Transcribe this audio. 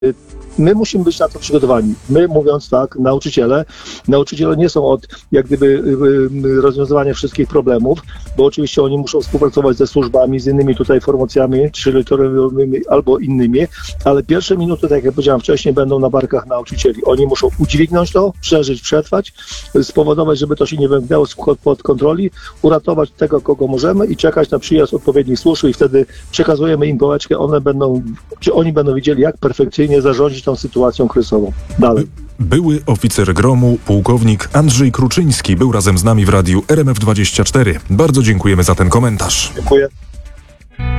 My musimy być na to przygotowani. My, mówiąc tak, nauczyciele nie są od jak gdyby rozwiązywania wszystkich problemów, bo oczywiście oni muszą współpracować ze służbami, z innymi tutaj formacjami, czy terytorialnymi albo innymi, ale pierwsze minuty, tak jak powiedziałem wcześniej, będą na barkach nauczycieli. Oni muszą udźwignąć to, przeżyć, przetrwać, spowodować, żeby to się nie wymknęło spod kontroli, uratować tego, kogo możemy i czekać na przyjazd odpowiednich służb i wtedy przekazujemy im pałeczkę, oni będą wiedzieli, jak perfekcyjnie zarządzić tą sytuacją kryzysową. Dalej. Były oficer gromu, pułkownik Andrzej Kruczyński był razem z nami w radiu RMF24. Bardzo dziękujemy za ten komentarz. Dziękuję.